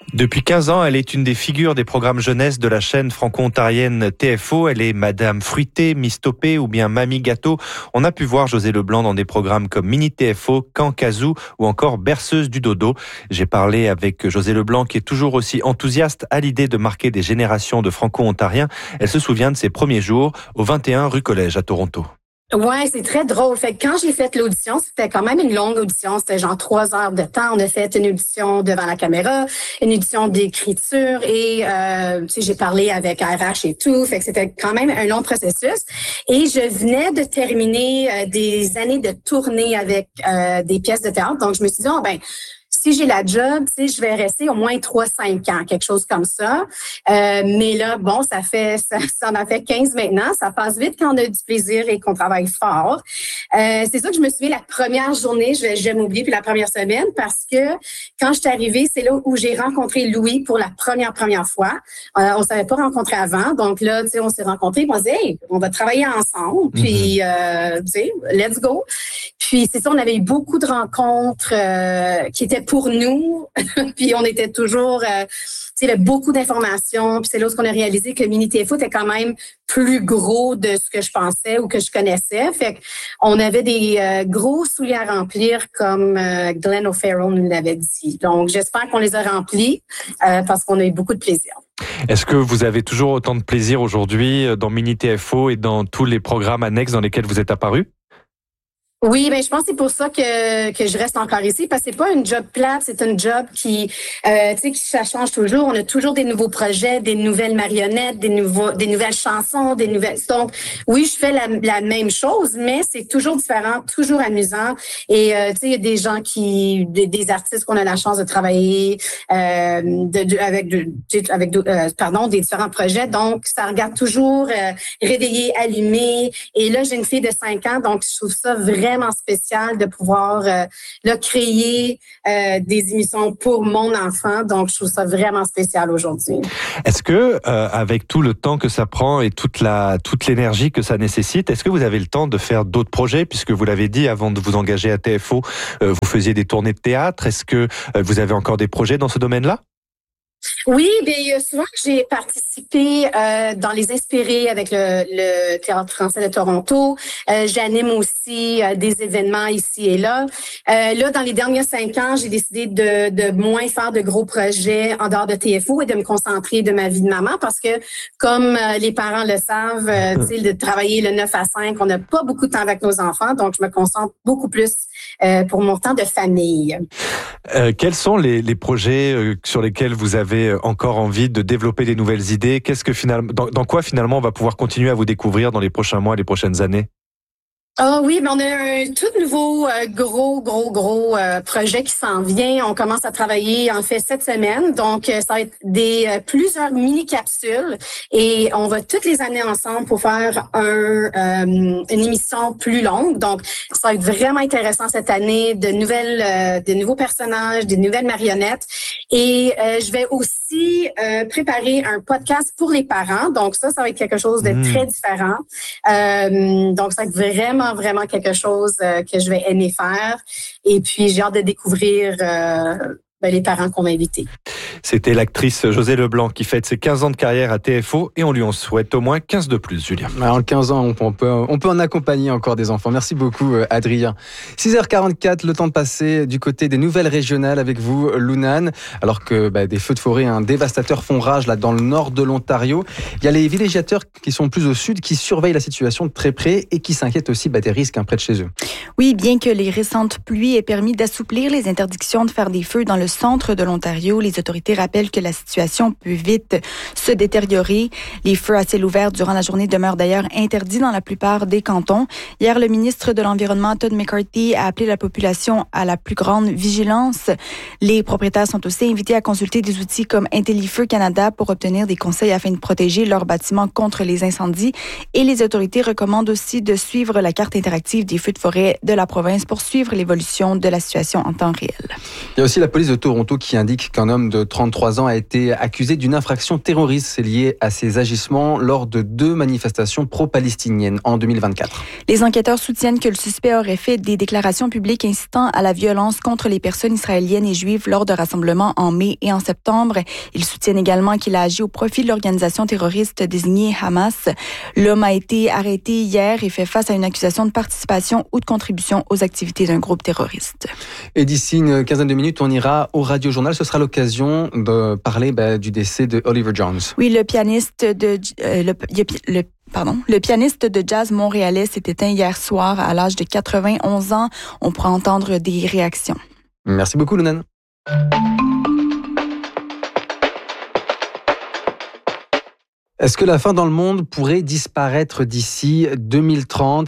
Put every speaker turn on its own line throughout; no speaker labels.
Depuis 15 ans, elle est une des figures des programmes jeunesse de la chaîne franco-ontarienne TFO. Elle est Madame Fruitée, Miss Topé ou bien Mamie Gâteau. On a pu voir Josée Leblanc dans des programmes comme Mini TFO, Camp Kazoo ou encore Berceuse du Dodo. J'ai parlé avec Josée Leblanc qui est toujours aussi enthousiaste à l'idée de marquer des générations de franco-ontariens. Elle se souvient de ses premiers jours au 21 rue Collège à Toronto.
Ouais, c'est très drôle. Fait que quand j'ai fait l'audition, c'était quand même une longue audition. C'était genre 3 heures de temps. On a fait une audition devant la caméra, une audition d'écriture et j'ai parlé avec RH et tout. Fait que c'était quand même un long processus. Et je venais de terminer des années de tournée avec des pièces de théâtre. Donc je me suis dit, si j'ai la job, je vais rester au moins 3-5 ans, quelque chose comme ça. Mais là, ça en a fait 15 maintenant. Ça passe vite quand on a du plaisir et qu'on travaille fort. C'est ça que je me souviens la première journée, je vais jamais oublier, puis la première semaine, parce que quand je suis arrivée, c'est là où j'ai rencontré Louis pour la première fois. On s'avait pas rencontré avant, donc là, on s'est rencontrés, on s'est dit, hey, on va travailler ensemble, puis let's go. Puis c'est ça, on avait eu beaucoup de rencontres qui étaient pour nous, puis on était toujours, il y avait beaucoup d'informations, puis c'est là où on a réalisé que Mini TFO était quand même plus gros de ce que je pensais ou que je connaissais. Fait qu'on avait des gros souliers à remplir, comme Glenn O'Farrell nous l'avait dit. Donc, j'espère qu'on les a remplis parce qu'on a eu beaucoup de plaisir.
Est-ce que vous avez toujours autant de plaisir aujourd'hui dans Mini TFO et dans tous les programmes annexes dans lesquels vous êtes apparu?
Oui, je pense que c'est pour ça que je reste encore ici, parce que c'est pas une job plate, c'est une job qui ça change toujours. On a toujours des nouveaux projets, des nouvelles marionnettes, des nouvelles chansons, des nouvelles. Donc oui, je fais la même chose, mais c'est toujours différent, toujours amusant. Et il y a des gens des artistes qu'on a la chance de travailler avec des différents projets. Donc ça regarde toujours réveillé, allumé. Et là, j'ai une fille de 5 ans, donc je trouve ça vraiment spécial de pouvoir créer des émissions pour mon enfant. Donc, je trouve ça vraiment spécial aujourd'hui.
Est-ce que, avec tout le temps que ça prend et toute l'énergie que ça nécessite, est-ce que vous avez le temps de faire d'autres projets? Puisque vous l'avez dit, avant de vous engager à TFO, vous faisiez des tournées de théâtre. Est-ce que vous avez encore des projets dans ce domaine-là?
Oui, souvent j'ai participé dans les Inspirés avec le Théâtre français de Toronto. J'anime aussi des événements ici et là. Là, dans les derniers 5 ans, j'ai décidé de moins faire de gros projets en dehors de TFO et de me concentrer de ma vie de maman parce que, comme les parents le savent, de travailler le 9 à 5, on n'a pas beaucoup de temps avec nos enfants, donc je me concentre beaucoup plus pour mon temps de famille.
Quels sont les projets sur lesquels vous avez encore envie de développer des nouvelles idées? Qu'est-ce que dans quoi finalement on va pouvoir continuer à vous découvrir dans les prochains mois, les prochaines années?
Ah oui, mais on a un tout nouveau gros projet qui s'en vient. On commence à travailler en fait cette semaine. Donc, ça va être plusieurs mini-capsules et on va toutes les amener ensemble pour faire une émission plus longue. Donc, ça va être vraiment intéressant cette année, de nouveaux personnages, des nouvelles marionnettes. Et je vais aussi préparer un podcast pour les parents. Donc, ça va être quelque chose de très différent. Donc, ça va être vraiment quelque chose que je vais aimer faire. Et puis, j'ai hâte de découvrir les parents qu'on va inviter.
C'était l'actrice Josée Leblanc qui fête ses 15 ans de carrière à TFO et on lui en souhaite au moins 15 de plus, Julien.
En 15 ans, on peut en accompagner encore des enfants. Merci beaucoup, Adrien. 6h44, le temps de passer du côté des nouvelles régionales avec vous, Lunane. Alors que des feux de forêt dévastateurs font rage là dans le nord de l'Ontario, il y a les villégiateurs qui sont plus au sud qui surveillent la situation de très près et qui s'inquiètent aussi des risques près de chez eux.
Oui, bien que les récentes pluies aient permis d'assouplir les interdictions de faire des feux dans le centre de l'Ontario, les autorités rappellent que la situation peut vite se détériorer. Les feux à ciel ouvert durant la journée demeurent d'ailleurs interdits dans la plupart des cantons. Hier, le ministre de l'Environnement, Todd McCarthy, a appelé la population à la plus grande vigilance. Les propriétaires sont aussi invités à consulter des outils comme IntelliFeu Canada pour obtenir des conseils afin de protéger leurs bâtiments contre les incendies. Et les autorités recommandent aussi de suivre la carte interactive des feux de forêt de la province pour suivre l'évolution de la situation en temps réel.
Il y a aussi la police de Toronto qui indique qu'un homme de 33 ans, a été accusé d'une infraction terroriste liée à ses agissements lors de 2 manifestations pro-palestiniennes en 2024.
Les enquêteurs soutiennent que le suspect aurait fait des déclarations publiques incitant à la violence contre les personnes israéliennes et juives lors de rassemblements en mai et en septembre. Ils soutiennent également qu'il a agi au profit de l'organisation terroriste désignée Hamas. L'homme a été arrêté hier et fait face à une accusation de participation ou de contribution aux activités d'un groupe terroriste.
Et d'ici une quinzaine de minutes, on ira au Radio-Journal. Ce sera l'occasion de parler du décès de Oliver Jones.
Oui, le pianiste de jazz montréalais s'est éteint hier soir à l'âge de 91 ans. On pourra entendre des réactions.
Merci beaucoup, Lounan. Est-ce que la faim dans le monde pourrait disparaître d'ici 2030 ?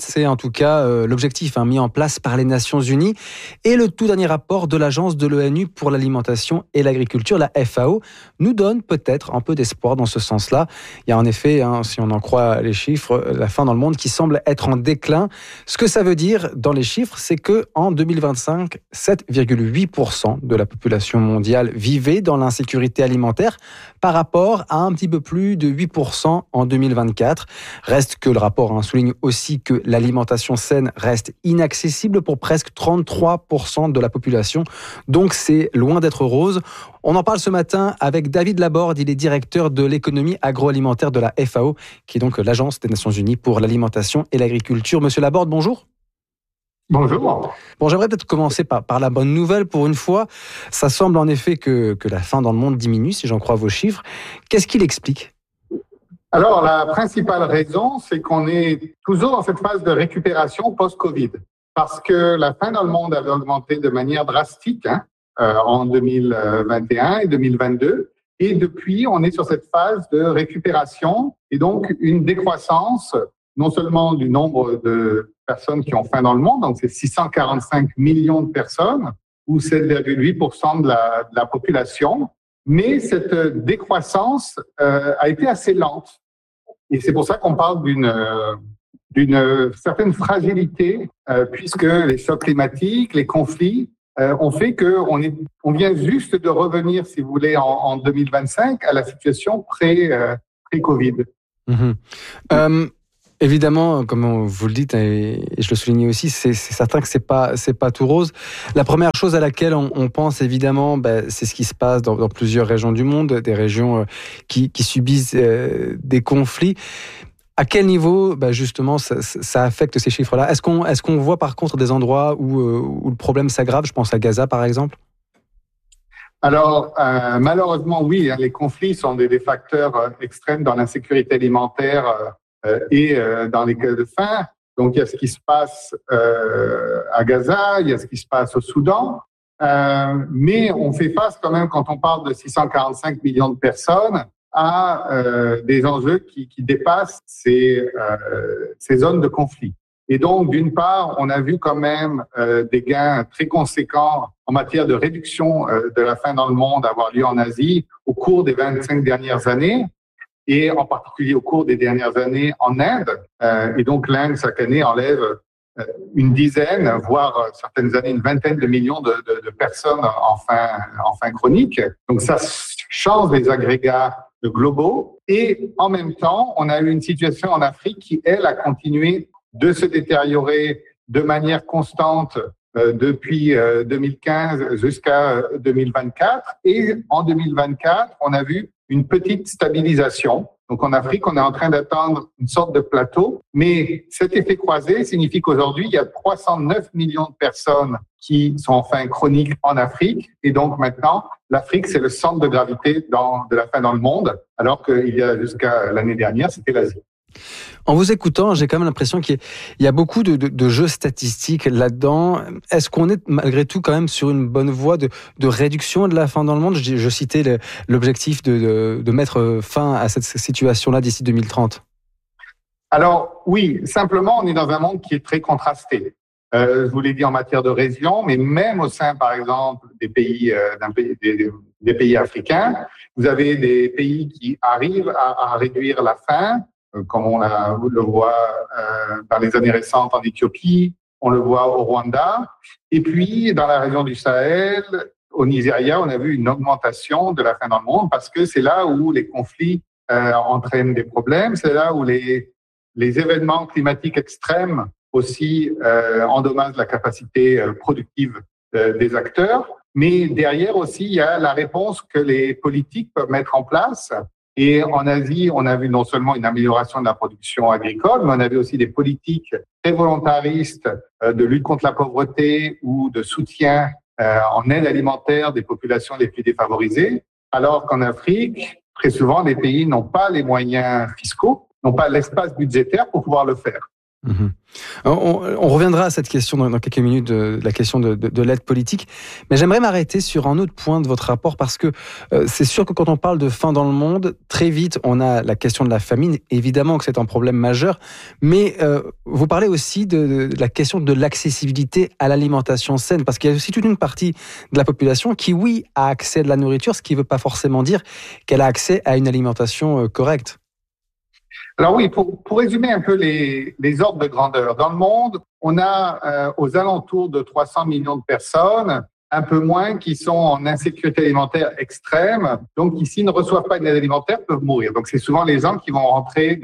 C'est en tout cas l'objectif mis en place par les Nations Unies. Et le tout dernier rapport de l'Agence de l'ONU pour l'alimentation et l'agriculture, la FAO, nous donne peut-être un peu d'espoir dans ce sens-là. Il y a en effet, si on en croit les chiffres, la faim dans le monde qui semble être en déclin. Ce que ça veut dire dans les chiffres, c'est qu'en 2025, 7,8% de la population mondiale vivait dans l'insécurité alimentaire par rapport à un petit peu plus de 8% en 2024. Reste que le rapport souligne aussi que l'alimentation saine reste inaccessible pour presque 33% de la population. Donc c'est loin d'être rose. On en parle ce matin avec David Laborde. Il est directeur de l'économie agroalimentaire de la FAO, qui est donc l'Agence des Nations Unies pour l'alimentation et l'agriculture. Monsieur Laborde, bonjour.
Bonjour.
Bon, j'aimerais peut-être commencer par la bonne nouvelle. Pour une fois, ça semble en effet que la faim dans le monde diminue, si j'en crois vos chiffres. Qu'est-ce qui l'explique ?
Alors, la principale raison, c'est qu'on est toujours dans cette phase de récupération post-Covid. Parce que la faim dans le monde avait augmenté de manière drastique en 2021 et 2022. Et depuis, on est sur cette phase de récupération et donc une décroissance non seulement du nombre de personnes qui ont faim dans le monde, donc c'est 645 millions de personnes ou 7,8% de la population, mais cette décroissance a été assez lente. Et c'est pour ça qu'on parle d'une certaine fragilité, puisque les chocs climatiques, les conflits ont fait qu'on vient juste de revenir, si vous voulez, en 2025 à la situation pré-Covid.
Évidemment, comme vous le dites, et je le soulignais aussi, c'est certain que c'est pas tout rose. La première chose à laquelle on pense évidemment, c'est ce qui se passe dans plusieurs régions du monde, des régions qui subissent des conflits. À quel niveau, justement, ça affecte ces chiffres-là ? Est-ce qu'on voit par contre des endroits où le problème s'aggrave ? Je pense à Gaza, par exemple.
Alors, malheureusement, oui, les conflits sont des facteurs extrêmes dans l'insécurité alimentaire et dans les cas de faim. Donc, il y a ce qui se passe à Gaza, il y a ce qui se passe au Soudan, mais on fait face quand même, quand on parle de 645 millions de personnes, à des enjeux qui dépassent ces zones de conflit. Et donc, d'une part, on a vu quand même des gains très conséquents en matière de réduction de la faim dans le monde avoir lieu en Asie au cours des 25 dernières années, et en particulier au cours des dernières années en Inde. Et donc, l'Inde, chaque année, enlève une dizaine, voire certaines années, une vingtaine de millions de personnes en faim chronique. Donc, ça change les agrégats globaux. Et en même temps, on a eu une situation en Afrique qui, elle, a continué de se détériorer de manière constante depuis 2015 jusqu'à 2024. Et en 2024, on a vu une petite stabilisation. Donc, en Afrique, on est en train d'atteindre une sorte de plateau. Mais cet effet croisé signifie qu'aujourd'hui, il y a 309 millions de personnes qui sont en faim chronique en Afrique. Et donc, maintenant, l'Afrique, c'est le centre de gravité de la faim dans le monde, alors qu'il y a jusqu'à l'année dernière, c'était l'Asie.
En vous écoutant, j'ai quand même l'impression qu'il y a beaucoup de jeux statistiques là-dedans. Est-ce qu'on est malgré tout quand même sur une bonne voie de réduction de la faim dans le monde ? Je citais l'objectif de mettre fin à cette situation-là d'ici 2030.
Alors oui, simplement, on est dans un monde qui est très contrasté. Je vous l'ai dit en matière de région, mais même au sein, par exemple, des pays africains, vous avez des pays qui arrivent à réduire la faim, comme on le voit dans les années récentes en Éthiopie, on le voit au Rwanda. Et puis, dans la région du Sahel, au Nigeria, on a vu une augmentation de la faim dans le monde parce que c'est là où les conflits entraînent des problèmes, c'est là où les événements climatiques extrêmes aussi endommagent la capacité productive des acteurs. Mais derrière aussi, il y a la réponse que les politiques peuvent mettre en place. Et en Asie, on a vu non seulement une amélioration de la production agricole, mais on a vu aussi des politiques très volontaristes de lutte contre la pauvreté ou de soutien en aide alimentaire des populations les plus défavorisées, alors qu'en Afrique, très souvent, les pays n'ont pas les moyens fiscaux, n'ont pas l'espace budgétaire pour pouvoir le faire.
Mmh. On reviendra à cette question dans quelques minutes, de la question de l'aide politique. Mais j'aimerais m'arrêter sur un autre point de votre rapport parce que c'est sûr que quand on parle de faim dans le monde, très vite, on a la question de la famine. Évidemment que c'est un problème majeur. Mais vous parlez aussi de la question de l'accessibilité à l'alimentation saine parce qu'il y a aussi toute une partie de la population qui, oui, a accès à de la nourriture, ce qui ne veut pas forcément dire qu'elle a accès à une alimentation correcte.
Alors oui, pour résumer un peu les ordres de grandeur. Dans le monde, on a aux alentours de 300 millions de personnes, un peu moins, qui sont en insécurité alimentaire extrême, donc qui, s'ils ne reçoivent pas une aide alimentaire, peuvent mourir. Donc c'est souvent les gens qui vont rentrer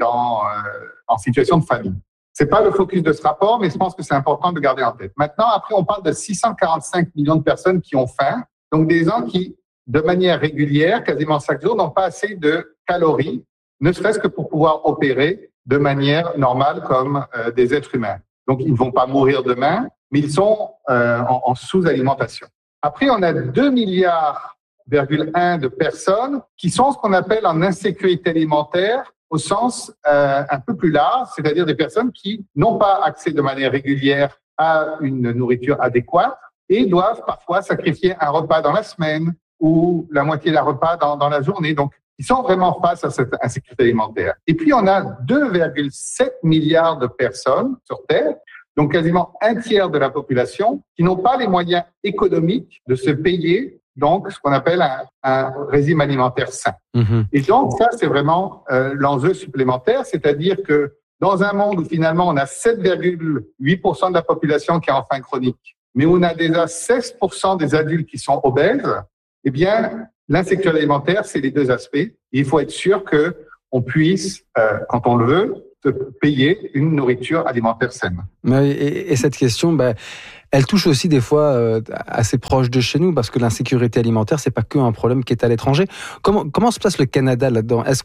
en situation de famine. C'est pas le focus de ce rapport, mais je pense que c'est important de garder en tête. Maintenant, après, on parle de 645 millions de personnes qui ont faim, donc des gens qui, de manière régulière, quasiment chaque jour, n'ont pas assez de calories, ne serait-ce que pour pouvoir opérer de manière normale comme des êtres humains. Donc, ils ne vont pas mourir demain, mais ils sont en sous-alimentation. Après, on a 2,1 milliards de personnes qui sont ce qu'on appelle en insécurité alimentaire au sens un peu plus large, c'est-à-dire des personnes qui n'ont pas accès de manière régulière à une nourriture adéquate et doivent parfois sacrifier un repas dans la semaine ou la moitié d'un repas dans la journée. Donc, ils sont vraiment face à cette insécurité alimentaire. Et puis, on a 2,7 milliards de personnes sur Terre, donc quasiment un tiers de la population, qui n'ont pas les moyens économiques de se payer donc ce qu'on appelle un régime alimentaire sain. Mmh. Et donc, ça, c'est vraiment l'enjeu supplémentaire, c'est-à-dire que dans un monde où finalement on a 7,8% de la population qui est en faim chronique, mais où on a déjà 16% des adultes qui sont obèses, eh bien, l'insécurité alimentaire, c'est les deux aspects. Et il faut être sûr qu'on puisse, quand on le veut, se payer une nourriture alimentaire saine.
Et cette question, elle touche aussi des fois assez proche de chez nous, parce que l'insécurité alimentaire, c'est pas que un problème qui est à l'étranger. Comment se passe le Canada là-dedans ? Est-ce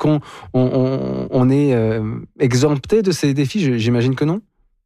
qu'on est exempté de ces défis ? J'imagine que non.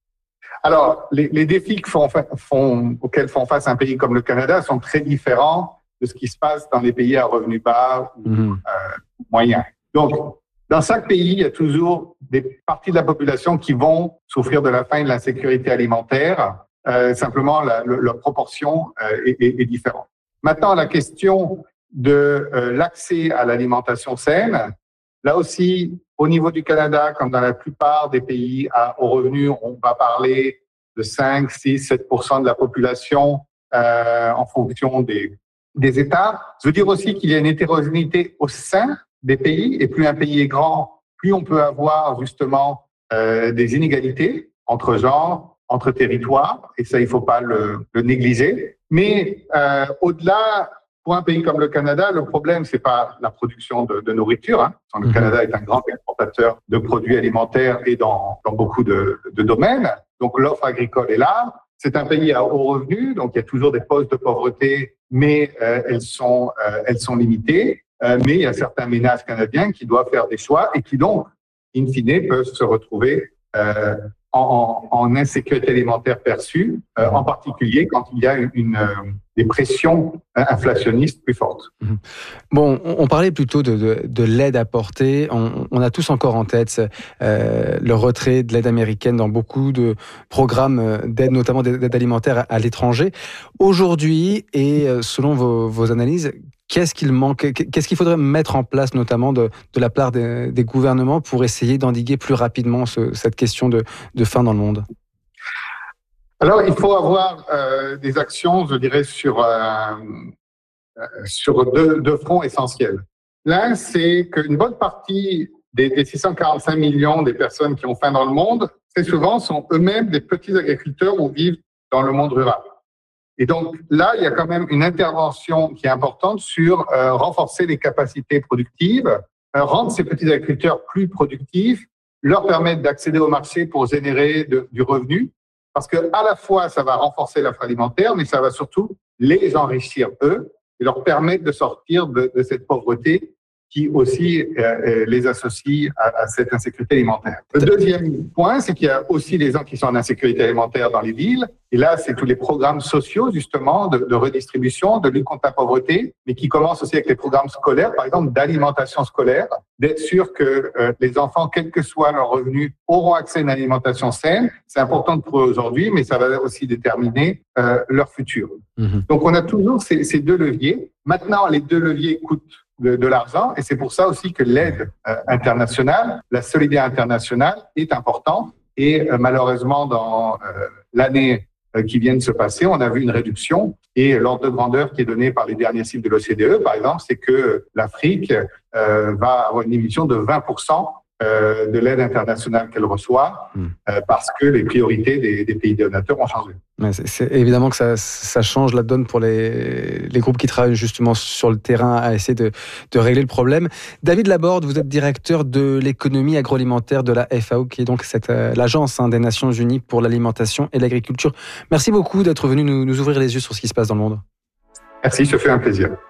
Alors, les défis auxquels font face un pays comme le Canada sont très différents de ce qui se passe dans les pays à revenus bas ou moyens. Donc, dans chaque pays, il y a toujours des parties de la population qui vont souffrir de la faim et de l'insécurité alimentaire. Simplement, la proportion est différente. Maintenant, la question de l'accès à l'alimentation saine, là aussi, au niveau du Canada, comme dans la plupart des pays aux revenus, on va parler de 5, 6, 7% de la population en fonction des États. Je veux dire aussi qu'il y a une hétérogénéité au sein des pays, et plus un pays est grand, plus on peut avoir justement des inégalités entre genres, entre territoires, et ça, il ne faut pas le négliger. Mais au-delà, pour un pays comme le Canada, le problème, c'est pas la production de nourriture. Hein. Le Canada est un grand exportateur de produits alimentaires et dans beaucoup de domaines. Donc, l'offre agricole est là. C'est un pays à haut revenu, donc il y a toujours des postes de pauvreté, mais elles sont limitées. Mais il y a certains ménages canadiens qui doivent faire des choix et qui donc, in fine, peuvent se retrouver en insécurité alimentaire perçue, en particulier quand il y a des pressions inflationnistes plus fortes.
Bon, on parlait plutôt de l'aide apportée. On a tous encore en tête le retrait de l'aide américaine dans beaucoup de programmes d'aide, notamment d'aide alimentaire à l'étranger. Aujourd'hui, et selon vos analyses, qu'est-ce qu'il manque ? Qu'est-ce qu'il faudrait mettre en place, notamment de la part des gouvernements, pour essayer d'endiguer plus rapidement cette question de faim dans le monde ?
Alors, il faut avoir des actions, je dirais, sur deux fronts essentiels. L'un, c'est qu'une bonne partie des 645 millions des personnes qui ont faim dans le monde, très souvent sont eux-mêmes des petits agriculteurs ou vivent dans le monde rural. Et donc là, il y a quand même une intervention qui est importante sur renforcer les capacités productives, rendre ces petits agriculteurs plus productifs, leur permettre d'accéder au marché pour générer du revenu, parce que à la fois ça va renforcer l'offre alimentaire, mais ça va surtout les enrichir eux et leur permettre de sortir de cette pauvreté qui aussi les associe à cette insécurité alimentaire. Le deuxième point, c'est qu'il y a aussi des gens qui sont en insécurité alimentaire dans les villes. Et là, c'est tous les programmes sociaux, justement, de redistribution, de lutte contre la pauvreté, mais qui commencent aussi avec les programmes scolaires, par exemple, d'alimentation scolaire, d'être sûr que les enfants, quel que soit leur revenu, auront accès à une alimentation saine. C'est important pour eux aujourd'hui, mais ça va aussi déterminer leur futur. Donc, on a toujours ces deux leviers. Maintenant, les deux leviers coûtent de l'argent, et c'est pour ça aussi que l'aide internationale, la solidarité internationale est importante. Et malheureusement, dans l'année qui vient de se passer, on a vu une réduction. Et l'ordre de grandeur qui est donné par les derniers chiffres de l'OCDE, par exemple, c'est que l'Afrique va avoir une émission de 20% de l'aide internationale qu'elle reçoit, parce que les priorités des pays donateurs ont changé.
Ouais, c'est évidemment que ça change la donne pour les groupes qui travaillent justement sur le terrain à essayer de régler le problème. David Laborde, vous êtes directeur de l'économie agroalimentaire de la FAO, qui est donc l'agence des Nations Unies pour l'alimentation et l'agriculture. Merci beaucoup d'être venu nous ouvrir les yeux sur ce qui se passe dans le monde.
Merci, ça fait un plaisir.